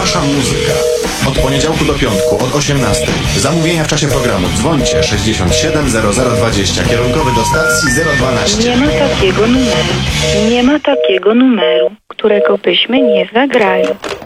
Wasza muzyka. Od poniedziałku do piątku, od 18. Zamówienia w czasie programu dzwońcie 67 0020, kierunkowy do stacji 012. Nie ma takiego numeru. Nie ma takiego numeru, którego byśmy nie zagrali.